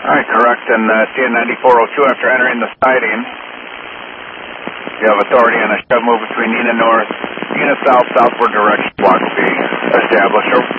All right, correct. And TN 9402, after entering the siding, you have authority on a shove move between Neenah North, Neenah South, southward direction, block B. Established.